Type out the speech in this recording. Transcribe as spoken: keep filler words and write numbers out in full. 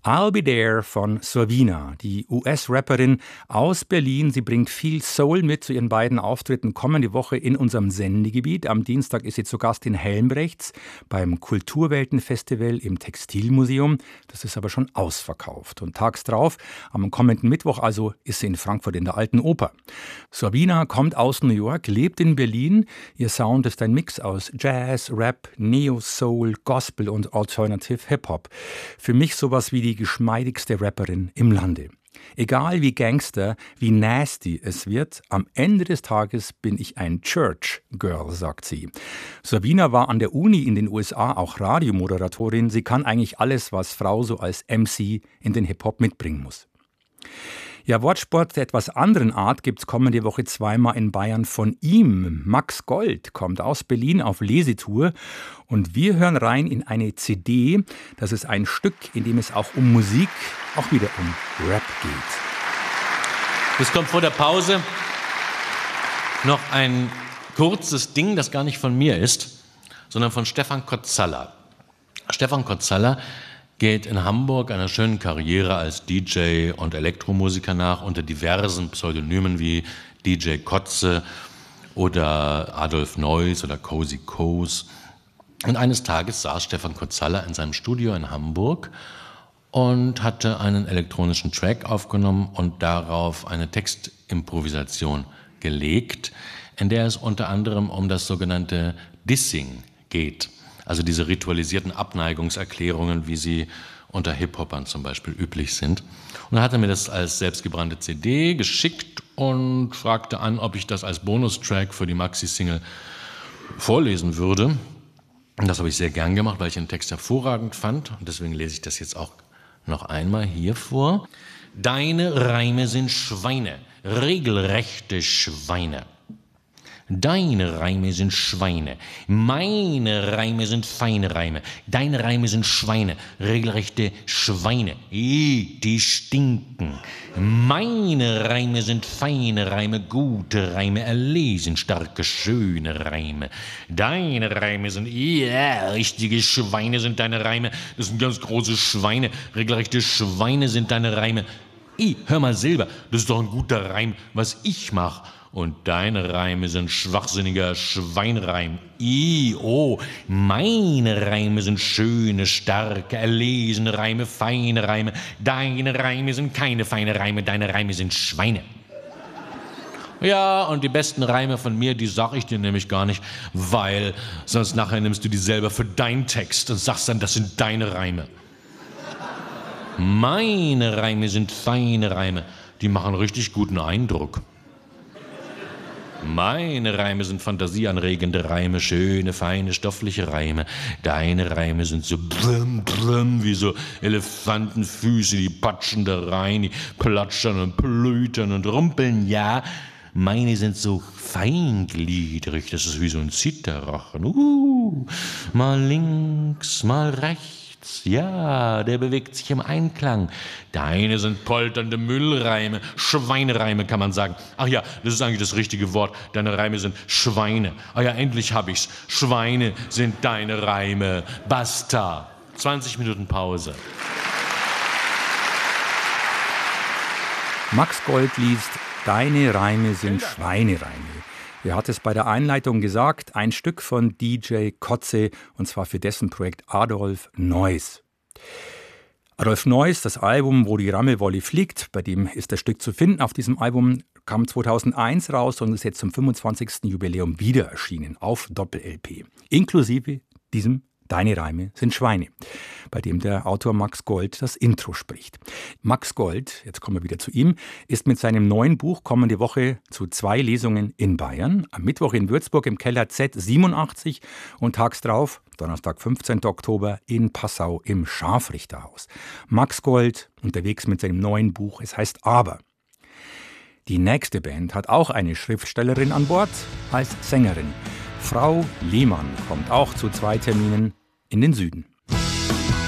I'll Be There von Survina, die U S-Rapperin aus Berlin. Sie bringt viel Soul mit zu ihren beiden Auftritten kommende Woche in unserem Sendegebiet. Am Dienstag ist sie zu Gast in Helmbrechts beim Kulturweltenfestival im Textilmuseum. Das ist aber schon ausverkauft. Und tags drauf, am kommenden Mittwoch also, ist sie in Frankfurt in der Alten Oper. Survina kommt aus New York, lebt in Berlin. Ihr Sound ist ein Mix aus Jazz, Rap, Neo-Soul, Gospel und Alternative Hip-Hop. Für mich sowas wie die geschmeidigste Rapperin im Lande. Egal wie Gangster, wie nasty es wird, am Ende des Tages bin ich ein Church Girl, sagt sie. Survina war an der Uni in den U S A auch Radiomoderatorin. Sie kann eigentlich alles, was Frau so als M C in den Hip-Hop mitbringen muss. Ja, Wortsport der etwas anderen Art gibt's kommende Woche zweimal in Bayern von ihm. Max Gold kommt aus Berlin auf Lesetour und wir hören rein in eine C D. Das ist ein Stück, in dem es auch um Musik, auch wieder um Rap geht. Es kommt vor der Pause noch ein kurzes Ding, das gar nicht von mir ist, sondern von Stefan Kotzalla. Stefan Kotzalla geht in Hamburg einer schönen Karriere als D J und Elektromusiker nach unter diversen Pseudonymen wie D J Kotze oder Adolf Neuss oder Cozy Coase. Und eines Tages saß Stefan Kotzalla in seinem Studio in Hamburg und hatte einen elektronischen Track aufgenommen und darauf eine Textimprovisation gelegt, in der es unter anderem um das sogenannte Dissing geht. Also diese ritualisierten Abneigungserklärungen, wie sie unter Hip-Hopern zum Beispiel üblich sind. Und er hatte mir das als selbstgebrannte C D geschickt und fragte an, ob ich das als Bonustrack für die Maxi-Single vorlesen würde. Und das habe ich sehr gern gemacht, weil ich den Text hervorragend fand. Und deswegen lese ich das jetzt auch noch einmal hier vor. Deine Reime sind Schweine, regelrechte Schweine. Deine Reime sind Schweine, meine Reime sind feine Reime, deine Reime sind Schweine, regelrechte Schweine, eh, die stinken. Meine Reime sind feine Reime, gute Reime, erlesen, starke, schöne Reime. Deine Reime sind, ja, richtige Schweine sind deine Reime, das sind ganz große Schweine, regelrechte Schweine sind deine Reime. Eh, hör mal Silber, das ist doch ein guter Reim, was ich mach. Und deine Reime sind schwachsinniger Schweinreim. I, oh, meine Reime sind schöne, starke, erlesene Reime, feine Reime. Deine Reime sind keine feine Reime, deine Reime sind Schweine. Ja, und die besten Reime von mir, die sag ich dir nämlich gar nicht, weil sonst nachher nimmst du die selber für deinen Text und sagst dann, das sind deine Reime. Meine Reime sind feine Reime, die machen richtig guten Eindruck. Meine Reime sind fantasieanregende Reime, schöne, feine, stoffliche Reime. Deine Reime sind so blum, blum, wie so Elefantenfüße, die patschen da rein, die platschern und plütern und rumpeln, ja. Meine sind so feingliedrig, das ist wie so ein Zitterrochen. Uh, mal links, mal rechts. Ja, der bewegt sich im Einklang. Deine sind polternde Müllreime, Schweinereime kann man sagen. Ach ja, das ist eigentlich das richtige Wort. Deine Reime sind Schweine. Ach ja, endlich hab ich's. Schweine sind deine Reime. Basta. zwanzig Minuten Pause. Max Gold liest, deine Reime sind Schweinereime. Er hat es bei der Einleitung gesagt, ein Stück von D J Kotze, und zwar für dessen Projekt Adolf Neuss. Adolf Neuss, das Album, wo die Rammelwolle fliegt, bei dem ist das Stück zu finden. Auf diesem Album kam zweitausendeins raus und ist jetzt zum fünfundzwanzigsten Jubiläum wieder erschienen, auf Doppel-L P. Inklusive diesem Deine Reime sind Schweine, bei dem der Autor Max Gold das Intro spricht. Max Gold, jetzt kommen wir wieder zu ihm, ist mit seinem neuen Buch kommende Woche zu zwei Lesungen in Bayern. Am Mittwoch in Würzburg im Keller Z siebenundachtzig und tags drauf, Donnerstag, fünfzehnten Oktober, in Passau im Scharfrichterhaus. Max Gold unterwegs mit seinem neuen Buch, es heißt Aber. Die nächste Band hat auch eine Schriftstellerin an Bord als Sängerin. Frau Lehmann kommt auch zu zwei Terminen in den Süden.